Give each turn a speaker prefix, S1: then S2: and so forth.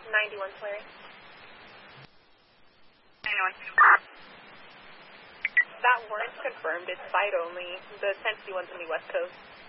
S1: 91 Larry.
S2: 91.
S1: That warrant's confirmed. It's side only. The 1051's on the West Coast.